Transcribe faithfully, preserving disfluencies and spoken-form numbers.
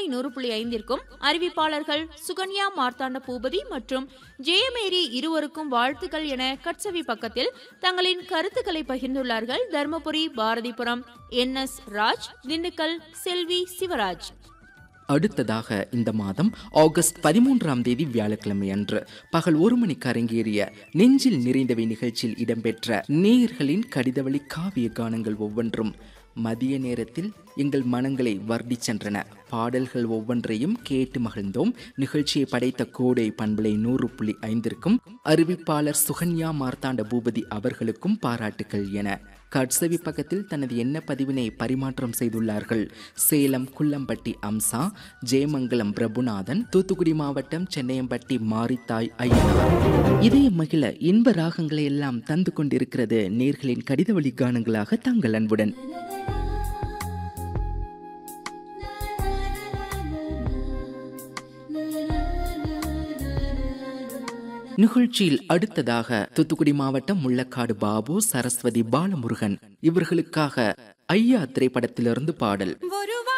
நூறு புள்ளி ஐந்திற்கும் அறிவிப்பாளர்கள் சுகன்யா மார்த்தாண்ட பூபதி மற்றும் ஜெயமேரி இருவருக்கும் வாழ்த்துக்கள் என கட்சவி பக்கத்தில் தங்களின் கருத்துக்களை பகிர்ந்துள்ளார்கள் தர்மபுரி பாரதிபுரம் என் எஸ் ராஜ், திண்டுக்கல் செல்வி சிவராஜ். அடுத்ததாக இந்த மாதம் ஆகஸ்ட் பதிமூன்றாம் தேதி வியாழக்கிழமை அன்று பகல் ஒரு மணிக்கு அரங்கேறிய நெஞ்சில் நிறைந்தவை நிகழ்ச்சியில் இடம்பெற்ற நேயர்களின் கடிதவழி காவிய கானங்கள் ஒவ்வொன்றும் மதிய நேரத்தில் எங்கள் மனங்களை வர்டி சென்றன. பாடல்கள் ஒவ்வொன்றையும் கேட்டு மகிழ்ந்தோம். நிகழ்ச்சியை படைத்த கோடை பண்பலை நூறு புள்ளி ஐந்திற்கும் அறிவிப்பாளர் சுகன்யா மார்த்தாண்ட பூபதி அவர்களுக்கும் பாராட்டுகள் என கட்சவி பக்கத்தில் தனது எண்ண பதிவினை பரிமாற்றம் செய்துள்ளார்கள். சேலம் குள்ளம்பட்டி அம்சா, ஜெயமங்கலம் பிரபுநாதன், தூத்துக்குடி மாவட்டம் சென்னையம்பட்டி மாரித்தாய் ஐயனார். இதே மகிழ இன்ப ராகங்களை எல்லாம் தந்து கொண்டிருக்கிறது நேர்களின் கடிதவழி கானங்களாக தங்கள் அன்புடன். நிகழ்ச்சியில் அடுத்ததாக தூத்துக்குடி மாவட்டம் முள்ளக்காடு பாபு, சரஸ்வதி பாலமுருகன் இவர்களுக்காக ஐயா திரைப்படத்திலிருந்து பாடல்.